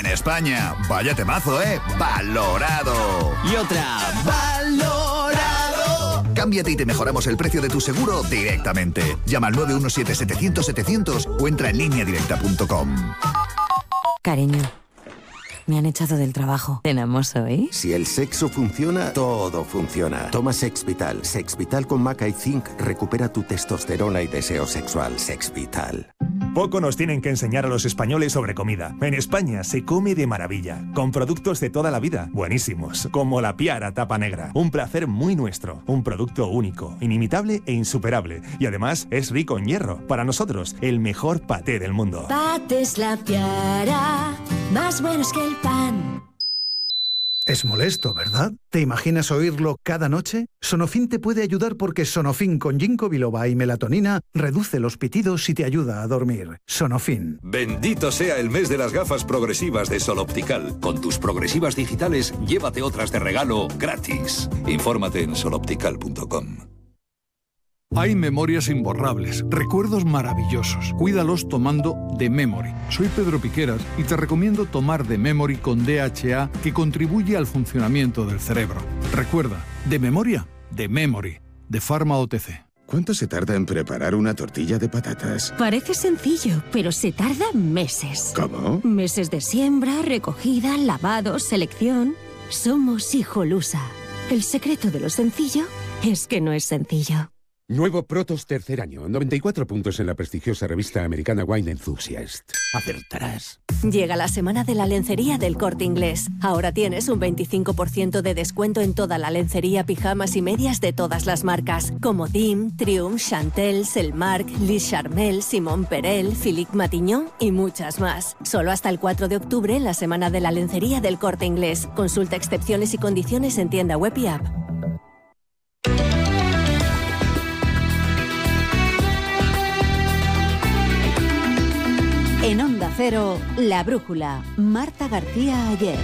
España. Vaya temazo, ¿eh? ¡Valorado! Y otra, ¡valorado! Cámbiate y te mejoramos el precio de tu seguro directamente. Llama al 917-700-700 o entra en lineadirecta.com. Cariño, me han echado del trabajo. ¿Tenemos hoy? Si el sexo funciona, todo funciona. Toma Sexvital. Sexvital con maca y zinc recupera tu testosterona y deseo sexual. Sexvital. Poco nos tienen que enseñar a los españoles sobre comida. En España se come de maravilla, con productos de toda la vida, buenísimos, como la Piara tapa negra. Un placer muy nuestro, un producto único, inimitable e insuperable. Y además es rico en hierro. Para nosotros, el mejor paté del mundo. Patés La Piara, más buenos que el pan. Es molesto, ¿verdad? ¿Te imaginas oírlo cada noche? Sonofin te puede ayudar porque Sonofin con ginkgo biloba y melatonina reduce los pitidos y te ayuda a dormir. Sonofin. Bendito sea el mes de las gafas progresivas de Sol Optical. Con tus progresivas digitales, llévate otras de regalo gratis. Infórmate en soloptical.com. Hay memorias imborrables, recuerdos maravillosos. Cuídalos tomando The Memory. Soy Pedro Piqueras y te recomiendo tomar The Memory con DHA, que contribuye al funcionamiento del cerebro. Recuerda, de memoria, The Memory, de Pharma OTC. ¿Cuánto se tarda en preparar una tortilla de patatas? Parece sencillo, pero se tarda meses. ¿Cómo? Meses de siembra, recogida, lavado, selección. Somos Hijolusa. El secreto de lo sencillo es que no es sencillo. Nuevo Protos tercer año, 94 puntos en la prestigiosa revista americana Wine Enthusiast. Acertarás. Llega la semana de la lencería del Corte Inglés. Ahora tienes un 25% de descuento en toda la lencería, pijamas y medias de todas las marcas, como Dim, Triumph, Chantel, Selmark, Lis Charmel, Simon Perel, Philippe Matignon y muchas más. Solo hasta el 4 de octubre en la semana de la lencería del Corte Inglés. Consulta excepciones y condiciones en tienda web y app. En Onda Cero, La Brújula, Marta García Ayer.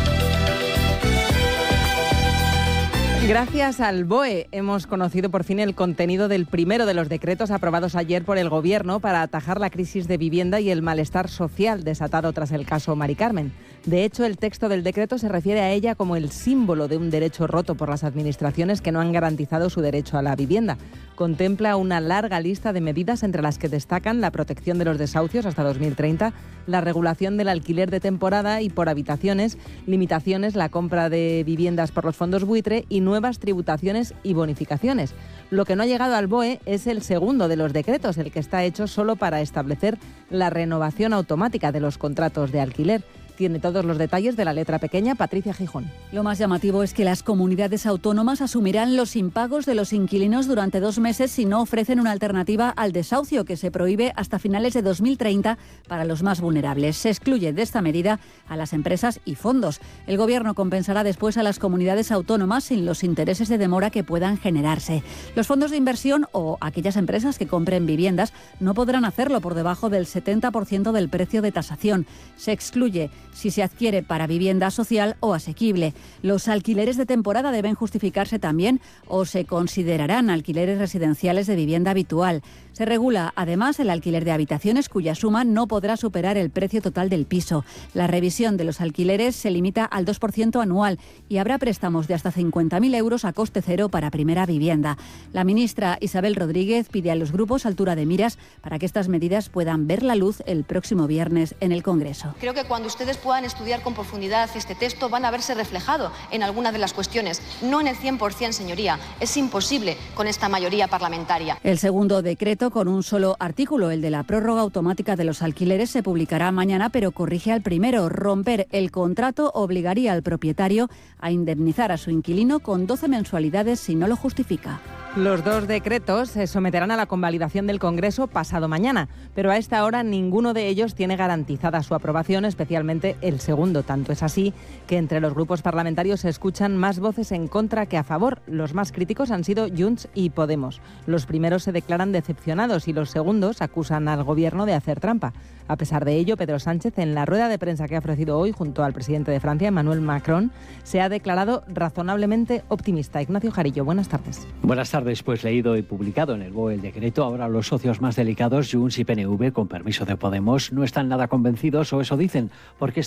Gracias al BOE hemos conocido por fin el contenido del primero de los decretos aprobados ayer por el Gobierno para atajar la crisis de vivienda y el malestar social desatado tras el caso Mari Carmen. De hecho, el texto del decreto se refiere a ella como el símbolo de un derecho roto por las administraciones que no han garantizado su derecho a la vivienda. Contempla una larga lista de medidas entre las que destacan la protección de los desahucios hasta 2030, la regulación del alquiler de temporada y por habitaciones, limitaciones, la compra de viviendas por los fondos buitre y nuevas tributaciones y bonificaciones. Lo que no ha llegado al BOE es el segundo de los decretos, el que está hecho solo para establecer la renovación automática de los contratos de alquiler. Tiene todos los detalles de la letra pequeña Patricia Gijón. Lo más llamativo es que las comunidades autónomas asumirán los impagos de los inquilinos durante 2 meses si no ofrecen una alternativa al desahucio, que se prohíbe hasta finales de 2030 para los más vulnerables. Se excluye de esta medida a las empresas y fondos. El Gobierno compensará después a las comunidades autónomas sin los intereses de demora que puedan generarse. Los fondos de inversión o aquellas empresas que compren viviendas no podrán hacerlo por debajo del 70% del precio de tasación. Se excluye si se adquiere para vivienda social o asequible. Los alquileres de temporada deben justificarse también o se considerarán alquileres residenciales de vivienda habitual. Se regula además el alquiler de habitaciones cuya suma no podrá superar el precio total del piso. La revisión de los alquileres se limita al 2% anual y habrá préstamos de hasta 50.000 euros a coste cero para primera vivienda. La ministra Isabel Rodríguez pide a los grupos altura de miras para que estas medidas puedan ver la luz el próximo viernes en el Congreso. Creo que cuando ustedes puedan estudiar con profundidad este texto van a verse reflejado en algunas de las cuestiones, no en el 100%, señoría. Es imposible con esta mayoría parlamentaria. El segundo decreto, con un solo artículo, el de la prórroga automática de los alquileres, se publicará mañana, pero corrige al primero. Romper el contrato obligaría al propietario a indemnizar a su inquilino con 12 mensualidades si no lo justifica. Los 2 decretos se someterán a la convalidación del Congreso pasado mañana, pero a esta hora ninguno de ellos tiene garantizada su aprobación, especialmente el segundo. Tanto es así que entre los grupos parlamentarios se escuchan más voces en contra que a favor. Los más críticos han sido Junts y Podemos. Los primeros se declaran decepcionados y los segundos acusan al Gobierno de hacer trampa. A pesar de ello, Pedro Sánchez, en la rueda de prensa que ha ofrecido hoy junto al presidente de Francia, Emmanuel Macron, se ha declarado razonablemente optimista. Ignacio Jarillo, buenas tardes. Buenas tardes, pues leído y publicado en el BOE el decreto, ahora los socios más delicados, Junts y PNV, con permiso de Podemos, no están nada convencidos, o eso dicen, porque están